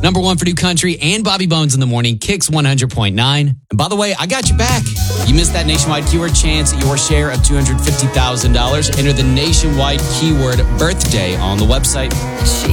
Number one for New Country and Bobby Bones in the morning, Kicks 100.9. And by the way, I got you back. You missed that nationwide keyword chance at your share of $250,000. Enter the nationwide keyword birthday on the website. She